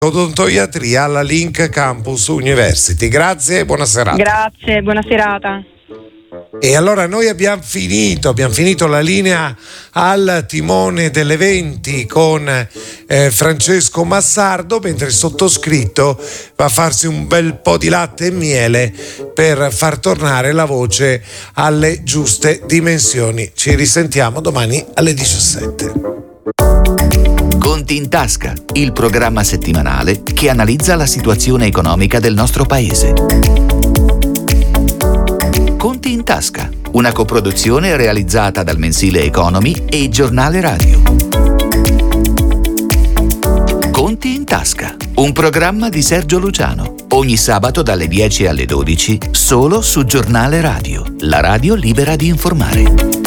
Odontoiatria alla Link Campus University. Grazie e buona serata. Grazie, buona serata. E allora noi abbiamo finito la linea al timone delle 20 con Francesco Massardo, mentre il sottoscritto va a farsi un bel po' di latte e miele per far tornare la voce alle giuste dimensioni. Ci risentiamo domani alle 17. Conti in tasca, il programma settimanale che analizza la situazione economica del nostro paese. Conti in tasca, una coproduzione realizzata dal mensile Economy e il giornale radio. Conti in tasca, un programma di Sergio Luciano, ogni sabato dalle 10 alle 12, solo su Giornale Radio, la radio libera di informare.